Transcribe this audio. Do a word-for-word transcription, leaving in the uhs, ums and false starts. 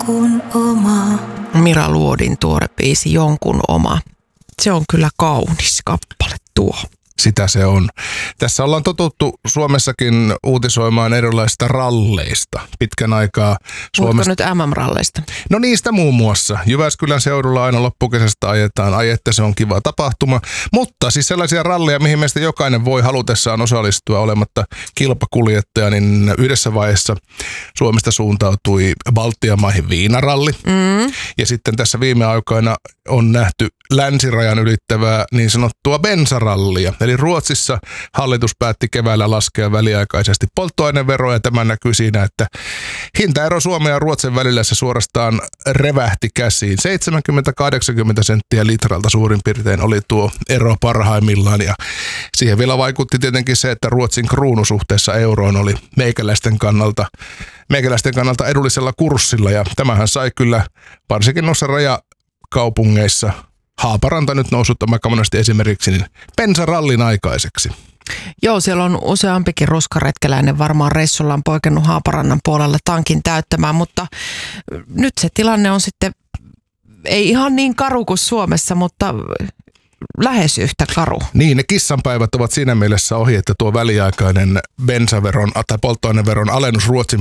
Jonkun oma. Mira Luodin tuore biisi Jonkun oma. Se on kyllä kaunis kappale tuo. Sitä se on. Tässä ollaan totuttu Suomessakin uutisoimaan erilaisista ralleista pitkän aikaa. Puhutko nyt M M-ralleista? No niistä muun muassa. Jyväskylän seudulla aina loppukesästä ajetaan. Ai että se on kiva tapahtuma. Mutta siis sellaisia ralleja, mihin meistä jokainen voi halutessaan osallistua olematta kilpakuljettaja, niin yhdessä vaiheessa Suomesta suuntautui Baltian maihin viinaralli. Mm. Ja sitten tässä viime aikoina on nähty länsirajan ylittävää niin sanottua bensarallia. Eli Ruotsissa hallitus päätti keväällä laskea väliaikaisesti polttoaineveroa, ja tämä näkyy siinä, että hintaero Suomen ja Ruotsin välillä se suorastaan revähti käsiin. seitsemänkymmentä kahdeksankymmentä senttiä litralta suurin piirtein oli tuo ero parhaimmillaan, ja siihen vielä vaikutti tietenkin se, että Ruotsin kruunu suhteessa euroon oli meikäläisten kannalta, meikäläisten kannalta edullisella kurssilla, ja tämähän sai kyllä varsinkin noissa rajakaupungeissa, Haaparanta nyt noussut aika monesti esimerkiksi, niin bensarallin aikaiseksi. Joo, siellä on useampikin ruskaretkeläinen varmaan reissullaan poikennut Haaparannan puolelle tankin täyttämään, mutta nyt se tilanne on sitten ei ihan niin karu kuin Suomessa, mutta lähes yhtä karu. Niin, ne kissanpäivät ovat siinä mielessä ohi, että tuo väliaikainen bensaveron tai polttoaineveron alennus Ruotsin